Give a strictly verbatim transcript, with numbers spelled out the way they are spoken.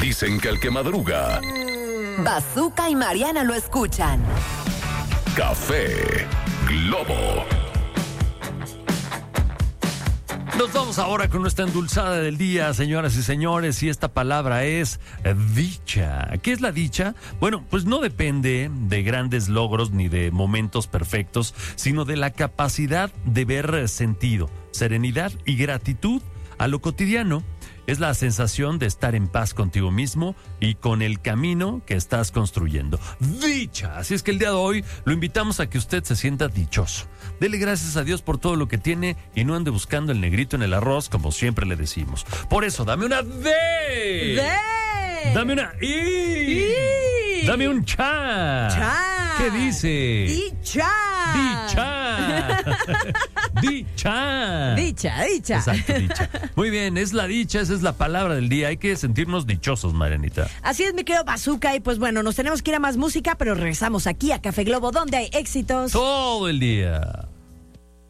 Dicen que el que madruga, Bazooka y Mariana lo escuchan. Café Globo. Nos vamos ahora con nuestra endulzada del día, señoras y señores, y esta palabra es dicha. ¿Qué es la dicha? Bueno, pues no depende de grandes logros ni de momentos perfectos, sino de la capacidad de ver sentido, serenidad y gratitud a lo cotidiano. Es la sensación de estar en paz contigo mismo y con el camino que estás construyendo. Dicha. Así es que el día de hoy lo invitamos a que usted se sienta dichoso. Dele gracias a Dios por todo lo que tiene y no ande buscando el negrito en el arroz, como siempre le decimos. Por eso, dame una D. ¡De! Dame una I. ¡I! Dame un cha. ¡Cha! ¿Qué dice? ¡Dicha! Dicha. Dicha. Dicha, dicha. Exacto, dicha. Muy bien, es la dicha, esa es la palabra del día. Hay que sentirnos dichosos, Marianita. Así es, mi querido Bazooka. Y pues bueno, nos tenemos que ir a más música, pero regresamos aquí a Café Globo, donde hay éxitos Todo el día.